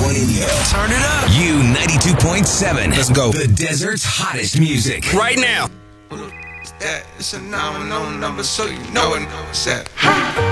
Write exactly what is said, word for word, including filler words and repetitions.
radio. Turn it up. U ninety-two point seven. Let's go. The desert's hottest music. Right now. It's a nine one oh number, so you know it. What's that?